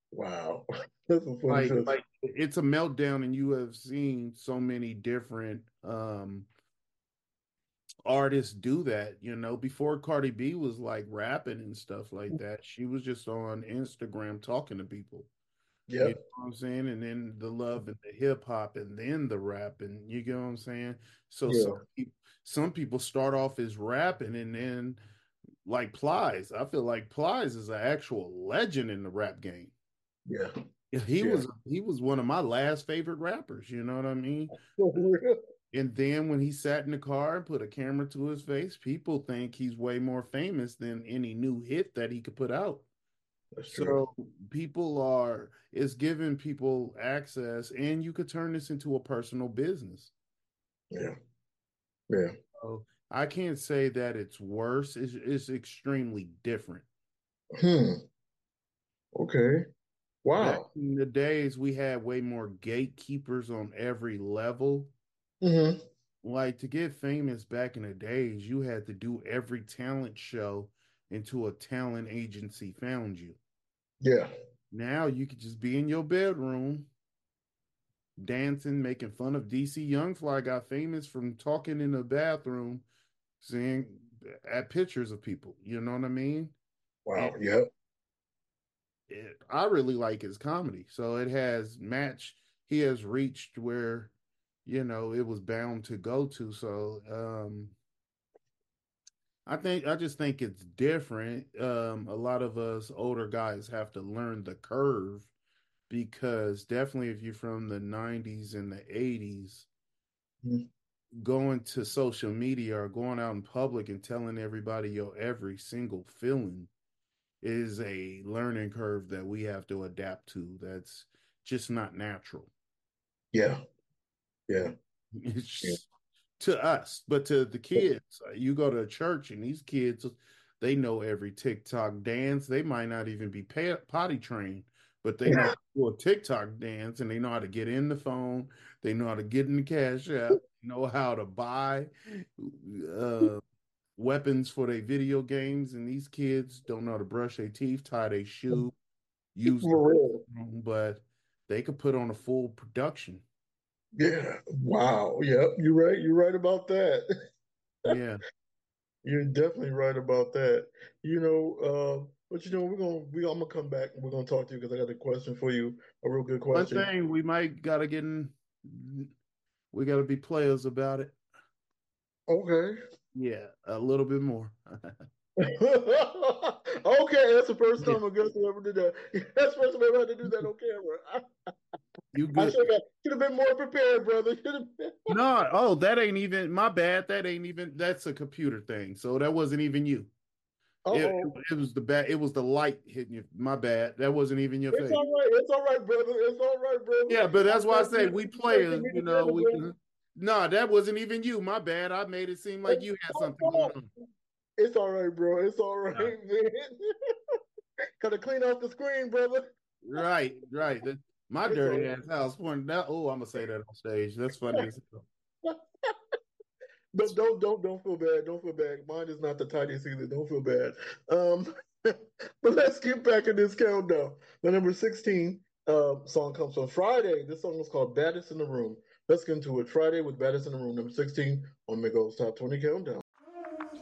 Wow. That's a funny Like, trip. like it's a meltdown, and you have seen so many different artists do that. Before Cardi B was like rapping and stuff like that, she was just on Instagram talking to people. You know Yep. what I'm saying? And then the love and the hip hop and then the rap, and you get what I'm saying? So Yeah. some people start off as rapping, and then like Plies. I feel like Plies is an actual legend in the rap game. Yeah. He Yeah. was he was one of my last favorite rappers, you know what I mean? For real. And then when he sat in the car and put a camera to his face, people think he's way more famous than any new hit that he could put out. That's true. So it's giving people access, and you could turn this into a personal business. Yeah. Yeah. So I can't say that it's worse. It's extremely different. Hmm. Okay. Back Wow. in the days, we had way more gatekeepers on every level. Hmm. Like to get famous back in the days, you had to do every talent show until a talent agency found you. Yeah. Now you could just be in your bedroom dancing, making fun of DC Young Fly got famous from talking in the bathroom, seeing at pictures of people. You know what I mean? And Wow. Yep. I really like his comedy. So it has matched, he has reached where, it was bound to go to. So I just think it's different. A lot of us older guys have to learn the curve because definitely if you're from the 90s and the 80s, Mhm. going to social media or going out in public and telling everybody your every single feeling is a learning curve that we have to adapt to. That's just not natural. Yeah. Yeah. It's Yeah. just, to us, but to the kids, you go to a church and these kids, they know every TikTok dance. They might not even be potty trained, but they know how to do a TikTok dance, and they know how to get in the phone. They know how to get in the cash app. Know how to buy uh, weapons for their video games, and these kids don't know how to brush their teeth, tie their shoe, use the For real. bathroom, but they could put on a full production. Yeah. Wow. Yep. You're right. You're right about that. Yeah. You're definitely right about that. But I'm gonna come back and we're gonna talk to you because I got a question for you, a real good One question. thing we might gotta get in, we gotta be players about it. Okay. Yeah, a little bit more. Okay, that's the first Yeah, time a guest ever did that. That's the first time I ever had to do that on camera. you I good. should have been more prepared, brother. Should have been. No, oh, that ain't even my bad. That ain't even that's a computer thing. So that wasn't even you. It, Uh-oh. it was the bad. It was the light hitting you. My bad. That wasn't even your It's face. all right. It's all right, brother. It's all right, brother. Yeah, but I that's why I thank say you we for taking players. me together, We brother. can. No, that wasn't even you. My bad. I made it seem like It's you had my something going fault. on. It's all right, bro. It's all right, No. man. Gotta clean off the screen, brother. Right, right. My It's dirty all ass house pointing out. Oh, I'm gonna say that on stage. That's funny right. as hell. But don't feel bad. Don't feel bad. Mine is not the tidiest either. Don't feel bad. Um, but let's get back in this countdown. The number 16 song comes from Friday. This song is called Baddest in the Room. Let's get into it. Friday with Baddest in the Room, number 16 on Migos Top 20 Countdown.